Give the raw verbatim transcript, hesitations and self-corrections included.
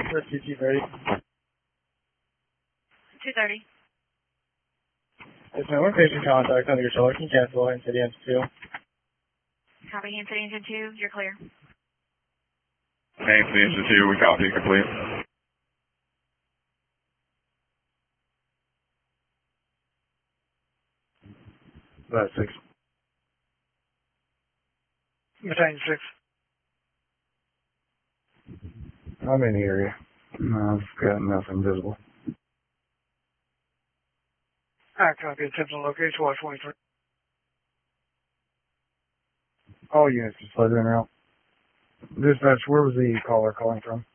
for T T thirty. two thirty. There's no more patient contact under your shoulder. Can you cancel and city engine two? Copy, Hampton Engine two, you're clear. Hampton Engine two, we copy, complete. About six. Battalion six. I'm in the area. I've got nothing visible. Alright, copy. Attempts on location, watch twenty-three. All units just flooded in route. Dispatch, where was the caller calling from?